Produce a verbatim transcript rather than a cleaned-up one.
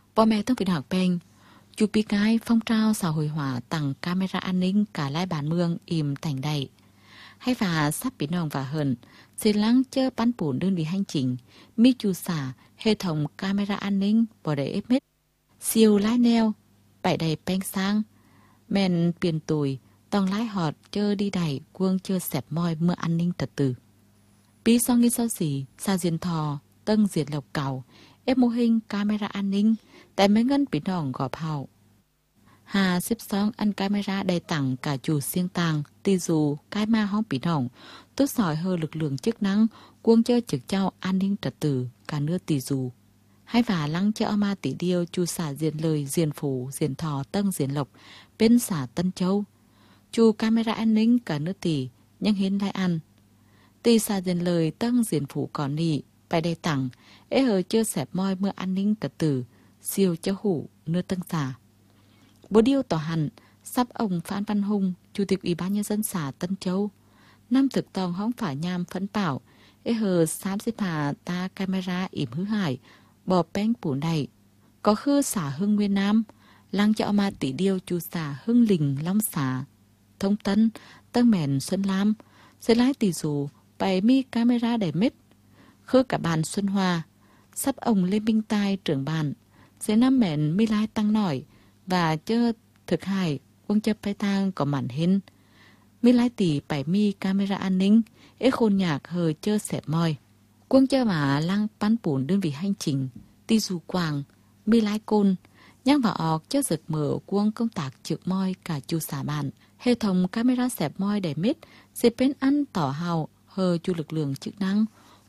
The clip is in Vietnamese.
Bố mẹต้องเป็นหักเป็นจูปีกายphong trào xã hội hóa tặng camera an ninh cả lai bản mương im thành đầy. Hay và sắp bị nòng và hờn, sẽ lắng chơ bán bùn đơn vị hành trình, mi chu xả, hệ thống camera an ninh bỏ đầy ép mít. Siêu lái neo, bảy đầy beng sang, men tiền tuổi, tòng lái họt chơ đi đầy, quân chơ xẹp môi mưa an ninh thật tử. Bí sau nghi sau xỉ, xa diên thò, tân diệt lộc cầu, ép mô hình camera an ninh, tại mấy ngân bị nòng gọp hào. Hà xếp xong ăn camera đầy tặng cả chủ siêng tàng, tì dù cái ma hóng bị nòng, tốt sỏi hơi lực lượng chức năng, quân chơi trực trao an ninh trật tự, cả nước tì dù. Hai và lăng cho ma tỷ điêu chu xả diền lời, diền phủ, diền thò, tân diền lộc, bên xả Tân Châu. Chu camera an ninh cả nước tỷ, nhưng hiến lại ăn. Tì xả diền lời, tân diền phủ còn nị, bài đầy tặng, ế hờ chưa xẹp môi mưa an ninh trật tự, siêu cho hủ, nước tân xả. Bố điêu tỏ hẳn, sắp ông Phan Văn Hùng, Chủ tịch Ủy ban Nhân dân xã Tân Châu. Năm thực tòng hóng phải nham phấn bảo, ế hờ xám xếp hà ta camera ỉm hư hải, bỏ bánh bủ này. Có khư xã Hưng Nguyên Nam, lăng cho ma tỷ điêu chu xã Hưng Lình Long xã, Thông Tân, Tân Mèn Xuân Lam, sẽ lái tỷ dù, bày mi camera đầy mít. Khư cả bàn Xuân Hoa, sắp ông Lê Minh Tai trưởng bàn, sẽ năm mèn mi lai tăng nổi, và chơ thực hài quân chấp phai tang có màn hình. Mi lái tỷ bảy mi camera an ninh, ế khôn nhạc hờ chơ xẹp môi. Quân chơ mà lăng bán bùn đơn vị hành trình, ti dù quàng, mi lái côn, nhang vào ọc chơ giật mở quân công tác trực môi cả chu xả bàn. Hệ thống camera xẹp môi đầy mít, sẽ bên ăn tỏ hào hờ chu lực lượng chức năng,